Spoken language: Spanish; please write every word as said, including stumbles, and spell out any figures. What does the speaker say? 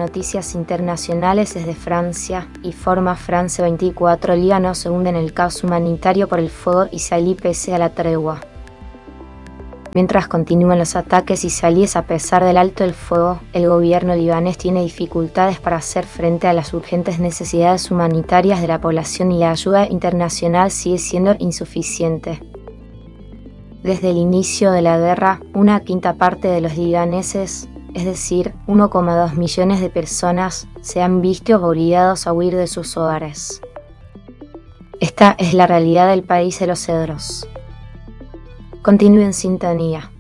noticias internacionales desde Francia, informa France veinticuatro. Líbano se hunde en el caos humanitario por el fuego israelí pese a la tregua. Mientras continúan los ataques israelíes a pesar del alto el fuego, el gobierno libanés tiene dificultades para hacer frente a las urgentes necesidades humanitarias de la población y la ayuda internacional sigue siendo insuficiente. Desde el inicio de la guerra, una quinta parte de los libaneses, es decir, uno coma dos millones de personas, se han visto obligados a huir de sus hogares. Esta es la realidad del país de los cedros. Continúe en sintonía.